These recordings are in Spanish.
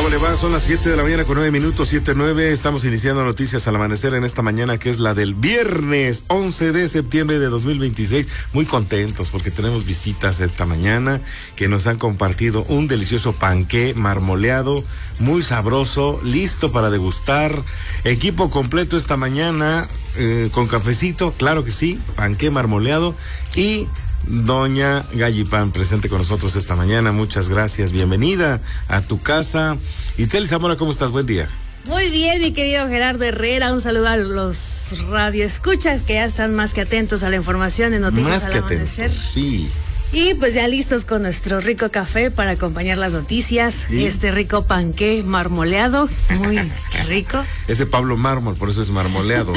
le va? Son las 7 de la mañana con 9 minutos, 7:09. Estamos iniciando noticias al amanecer en esta mañana, que es la del viernes 11 de septiembre de 2026. Muy contentos porque tenemos visitas esta mañana que nos han compartido un delicioso panqué marmoleado, muy sabroso, listo para degustar. Equipo completo esta mañana, con cafecito, claro que sí, panqué marmoleado y doña Gallipán presente con nosotros esta mañana. Muchas gracias, bienvenida a tu casa. Itzel Zamora, ¿cómo estás? Buen día. Muy bien, mi querido Gerardo Herrera, un saludo a los radioescuchas que ya están más que atentos a la información de Noticias al Amanecer. Sí. Y pues ya listos con nuestro rico café para acompañar las noticias. ¿Sí? Este rico panqué marmoleado, muy rico. Es de Pablo Mármol, por eso es marmoleado.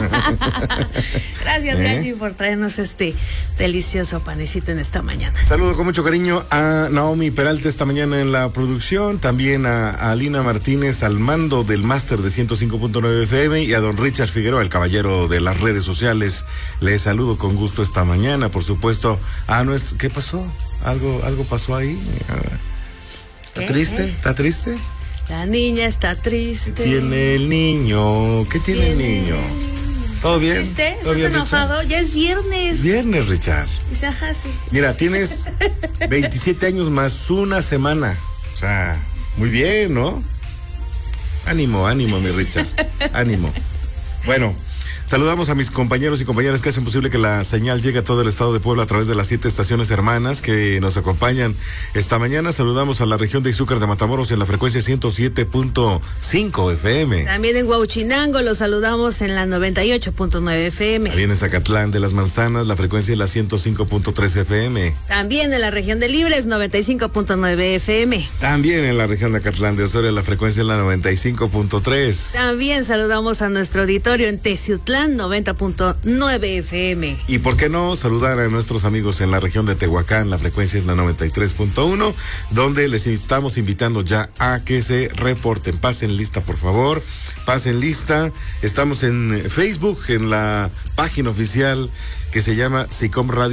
Gracias, Gachi, por traernos este delicioso panecito en esta mañana. Saludo con mucho cariño a Naomi Peralta esta mañana en la producción, también a Alina Martínez al mando del máster de 105.9 FM y a don Richard Figueroa, el caballero de las redes sociales. Les saludo con gusto esta mañana, por supuesto, a nuestro... ¿Qué pasó? ¿Algo pasó ahí? ¿Está triste? ¿Está triste? La niña está triste. ¿Qué tiene el niño? ¿Qué tiene el niño? ¿Todo bien? ¿Triste? ¿Todo bien, ¿Estás enojado? Richard? Ya es viernes. Viernes, Richard. Dice, ajá, sí. Mira, tienes 27 años más una semana. O sea, muy bien, ¿no? Ánimo, mi Richard. Ánimo. Bueno. Saludamos a mis compañeros y compañeras que hacen posible que la señal llegue a todo el estado de Puebla a través de las 7 estaciones hermanas que nos acompañan esta mañana. Saludamos a la región de Izúcar de Matamoros en la frecuencia 107.5 FM. También en Huauchinango los saludamos en la 98.9 FM. También en Zacatlán de las Manzanas, la frecuencia es la 105.3 FM. También en la región de Libres, 95.9 FM. También en la región de Acatlán de Osorio, la frecuencia es la 95.3. También saludamos a nuestro auditorio en Teciutlán, 90.9 FM. Y por qué no saludar a nuestros amigos en la región de Tehuacán, la frecuencia es la 93.1, donde les estamos invitando ya a que se reporten. Pasen lista, por favor, pasen lista. Estamos en Facebook, en la página oficial que se llama SICOM Radio.